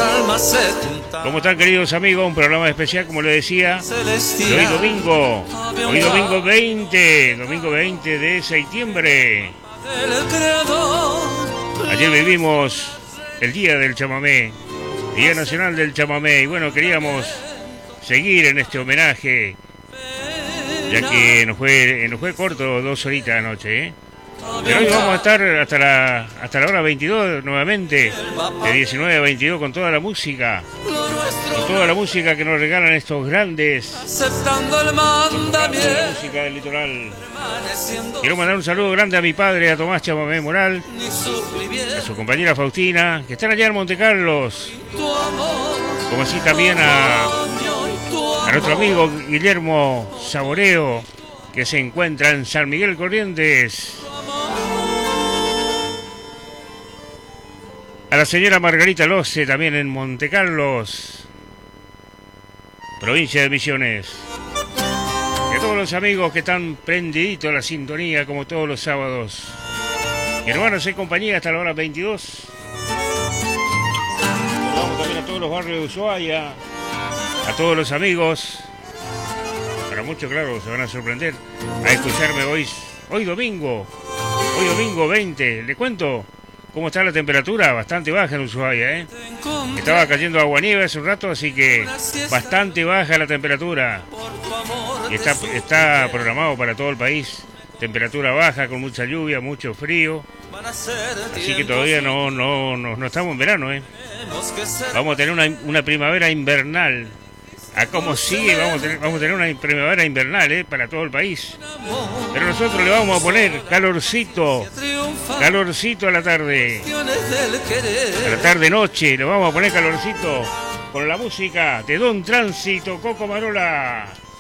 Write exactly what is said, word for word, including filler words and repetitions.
almas se juntan. ¿Cómo están, queridos amigos? Un programa especial, como les decía, de hoy domingo, hoy domingo veinte, domingo veinte de septiembre. Ayer vivimos el Día del Chamamé, Día Nacional del Chamamé, y bueno, queríamos seguir en este homenaje, ya que nos fue, nos fue corto dos horitas anoche, ¿eh? Pero hoy vamos a estar hasta la hasta la hora veintidós nuevamente, de diecinueve a veintidós, con toda la música, con toda la música que nos regalan estos grandes, aceptando el mandamiento, la música del litoral. Quiero mandar un saludo grande a mi padre, a Tomás Chamamé Moral, a su compañera Faustina, que están allá en Monte Carlos, como así también a, a nuestro amigo Guillermo Saboreo, que se encuentra en San Miguel Corrientes. A la señora Margarita Loce, también en Monte Carlos, provincia de Misiones. Y a todos los amigos que están prendiditos a la sintonía, como todos los sábados, que nos van a hacer compañía hasta la hora veintidós. Vamos también a todos los barrios de Ushuaia, a todos los amigos. Para muchos, claro, se van a sorprender a escucharme hoy, hoy domingo, hoy domingo veinte. ¿Le cuento cómo está la temperatura? Bastante baja en Ushuaia, ¿eh? Estaba cayendo aguanieve hace un rato, así que bastante baja la temperatura. Y está, está programado para todo el país. Temperatura baja, con mucha lluvia, mucho frío. Así que todavía no, no, no, no estamos en verano, ¿eh? Vamos a tener una, una primavera invernal. A cómo sigue, vamos a tener, vamos a tener una primavera invernal, ¿eh? Para todo el país. Pero nosotros le vamos a poner calorcito, calorcito a la tarde, a la tarde-noche, le vamos a poner calorcito con la música de Don Tránsito, Coco Marola.